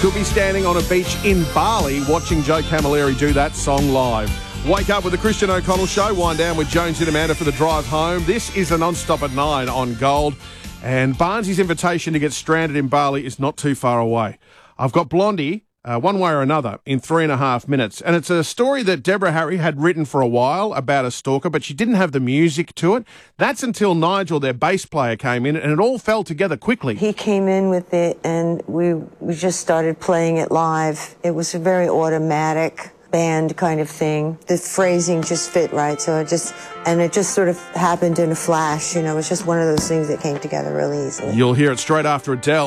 Could be standing on a beach in Bali watching Joe Camilleri do that song live. Wake up with the Christian O'Connell Show. Wind down with Jones and Amanda for the drive home. This is the Non-Stop at 9 on Gold. And Barnsley's invitation to get stranded in Bali is not too far away. I've got Blondie, one way or another, in 3.5 minutes. And it's a story that Deborah Harry had written for a while about a stalker, but she didn't have the music to it. That's until Nigel, their bass player, came in, and it all fell together quickly. He came in with it, and we just started playing it live. It was a very automatic band kind of thing. The phrasing just fit right, so it just sort of happened in a flash. You know, it was just one of those things that came together really easily. You'll hear it straight after Adele.